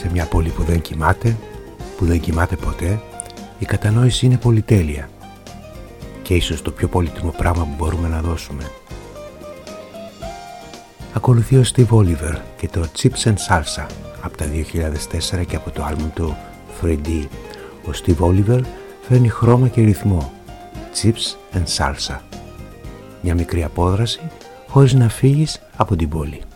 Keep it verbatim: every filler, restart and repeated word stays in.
Σε μια πόλη που δεν κοιμάται, που δεν κοιμάται ποτέ, η κατανόηση είναι πολυτέλεια και ίσως το πιο πολύτιμο πράγμα που μπορούμε να δώσουμε. Ακολουθεί ο Steve Oliver και το Chips and Salsa από τα δύο χιλιάδες τέσσερα και από το άλμπουμ του θρι ντι. Ο Steve Oliver φέρνει χρώμα και ρυθμό. Chips and Salsa. Μια μικρή απόδραση χωρίς να φύγεις από την πόλη.